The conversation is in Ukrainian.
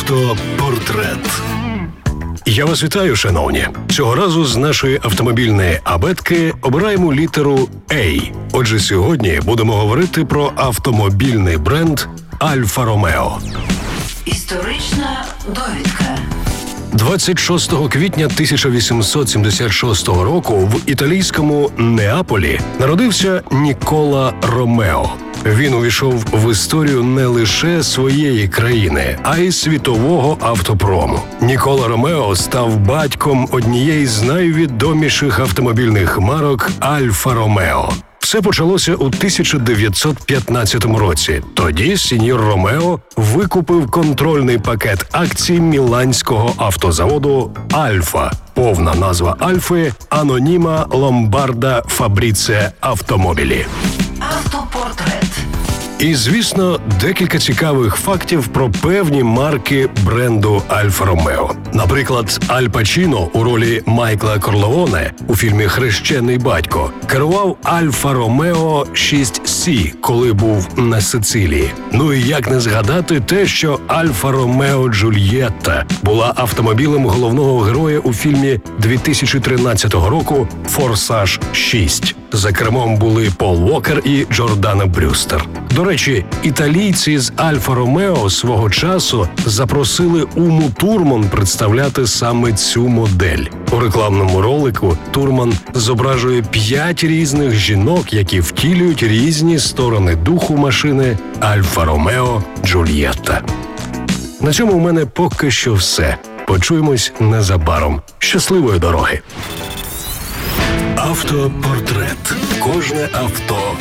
Автопортрет. Я вас вітаю, шановні. Цього разу з нашої автомобільної абетки обираємо літеру «А». Отже, сьогодні будемо говорити про автомобільний бренд «Альфа Ромео». Історична довідка. 26 квітня 1876 року в італійському Неаполі народився Нікола Ромео. Він увійшов в історію не лише своєї країни, а й світового автопрому. Нікола Ромео став батьком однієї з найвідоміших автомобільних марок «Альфа Ромео». Все почалося у 1915 році. Тоді сеньор Ромео викупив контрольний пакет акцій міланського автозаводу «Альфа». Повна назва «Альфи» – «Аноніма Ломбарда Фабріце Автомобілі». Автопортрет. І, звісно, декілька цікавих фактів про певні марки бренду «Альфа Ромео». Наприклад, Аль Пачіно у ролі Майкла Корлеоне у фільмі «Хрещений батько» керував «Альфа Ромео 6C, коли був на Сицилії. Ну і як не згадати те, що «Альфа Ромео Джульєтта» була автомобілем головного героя у фільмі 2013 року «Форсаж 6». За кермом були Пол Уокер і Джордана Брюстер. До речі, італійці з «Альфа Ромео» свого часу запросили Уму Турман представляти саме цю модель. У рекламному ролику Турман зображує 5 різних жінок, які втілюють різні сторони духу машини «Альфа Ромео Джульєтта». На цьому у мене поки що все. Почуємось незабаром. Щасливої дороги! Автопортрет. Кожне авто